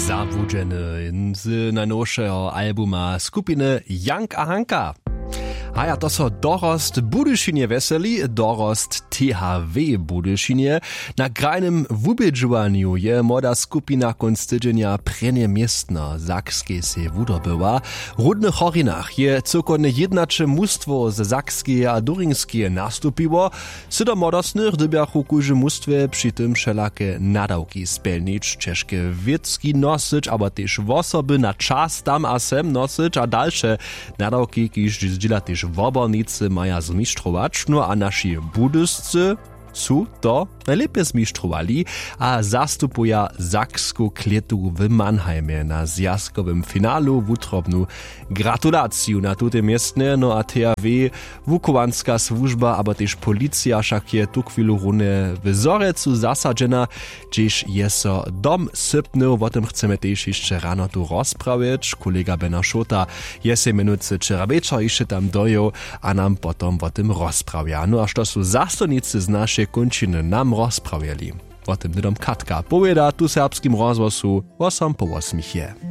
Zabudzeny z najnowszego albuma skupiny Jank a Hanka. A ja to so dorost Budyšinie weseli, dorost THW Budyšinie. Na krajnym wubědžowaniu je moda skupina konc tydzienia prenie miestna Sakskiej se wudobyła. W Rudnych Chorinach je cyrkowne jednacze mustwo z Sakskie a Durinskije nastupiło. Sydo modosnych dybiachu kuży mustwie przy tym wszelakie nadawki spełnić, ciężkie wiecki nosyć, aber też wosoby na czas tam a sem nosyć, a dalsze nadawki, kiż zdziela też wobornicy maja zmistrzować, no a nasi budyscy su to najlepiej zmistrowali, a zastupuja Saksku kletu w Mannheimie na zjazkowym finalu wutrobnu gratulaciju na tutem miestne, no a THW, wukowanska służba, aber też policja však je tu chwilu rune w Zorecu zasadzena, gdzieś jest so dom sypnął, o tym chcemy też jeszcze rano tu rozprawić. Kolega Bena Szota je se minuty wczera wieczor jeszcze tam dojął, a nam potom o tym rozprawia. No a što su zastojnicy z naszej kończyny nam rozprawiali. O tym dom Katka powiada tu serbskim rozgłosu 8 po 8 je.